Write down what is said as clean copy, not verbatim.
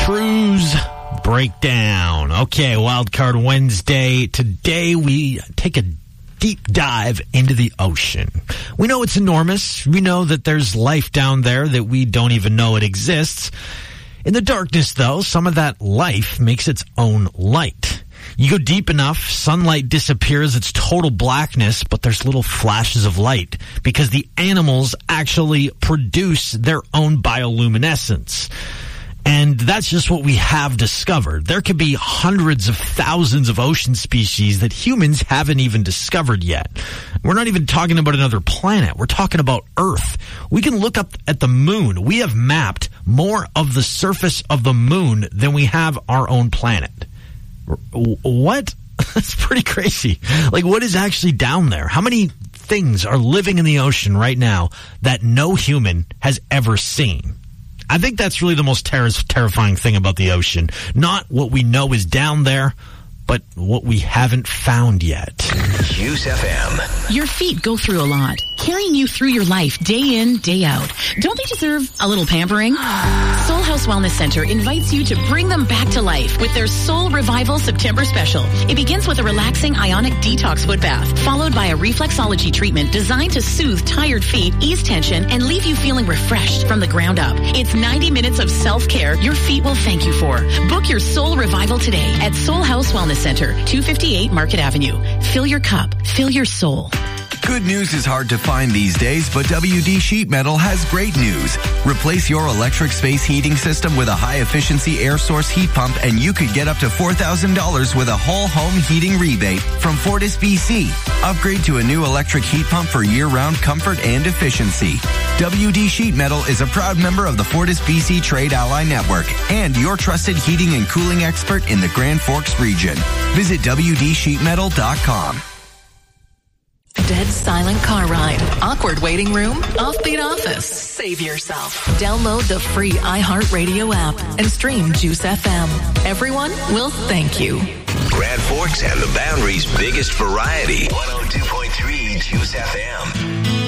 Cruise Breakdown. Okay, Wildcard Wednesday. Today we take a deep dive into the ocean. We know it's enormous. We know that there's life down there that we don't even know it exists. In the darkness, though, some of that life makes its own light. You go deep enough, sunlight disappears, it's total blackness, but there's little flashes of light because the animals actually produce their own bioluminescence. And that's just what we have discovered. There could be hundreds of thousands of ocean species that humans haven't even discovered yet. We're not even talking about another planet. We're talking about Earth. We can look up at the moon. We have mapped more of the surface of the moon than we have our own planet. What? That's pretty crazy. Like, what is actually down there? How many things are living in the ocean right now that no human has ever seen? I think that's really the most terrifying thing about the ocean. Not what we know is down there, but what we haven't found yet. Juice FM. Your feet go through a lot, carrying you through your life day in, day out. Don't they deserve a little pampering? Soul House Wellness Center invites you to bring them back to life with their Soul Revival September special. It begins with a relaxing ionic detox foot bath, followed by a reflexology treatment designed to soothe tired feet, ease tension, and leave you feeling refreshed from the ground up. It's 90 minutes of self-care your feet will thank you for. Book your Soul Revival today at Soul House Wellness Center, 258 Market Avenue. Fill your cup. Fill your soul. Good news is hard to find these days, but WD Sheet Metal has great news. Replace your electric space heating system with a high-efficiency air source heat pump, and you could get up to $4,000 with a whole home heating rebate from Fortis BC. Upgrade to a new electric heat pump for year-round comfort and efficiency. WD Sheet Metal is a proud member of the Fortis BC Trade Ally Network and your trusted heating and cooling expert in the Grand Forks region. Visit WDSheetMetal.com. Dead silent car ride, awkward waiting room, offbeat office. Save yourself. Download the free iHeartRadio app and stream Juice FM. Everyone will thank you. Grand Forks and the Boundary's biggest variety. 102.3 Juice FM.